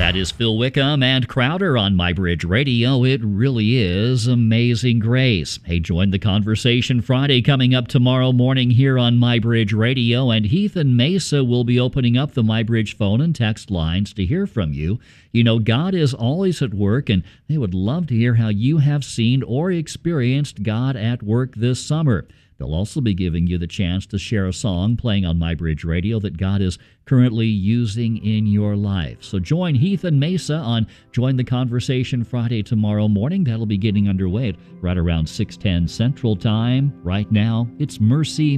That is Phil Wickham and Crowder on MyBridge Radio. It really is Amazing Grace. Hey, join the conversation Friday coming up tomorrow morning here on MyBridge Radio, and Heath and Mesa will be opening up the MyBridge phone and text lines to hear from you. You know, God is always at work, and they would love to hear how you have seen or experienced God at work this summer. They'll also be giving you the chance to share a song playing on MyBridge Radio that God is currently using in your life. So join Heath and Mesa on Join the Conversation Friday tomorrow morning. That'll be getting underway at right around 6:10 Central Time. Right now, it's Mercy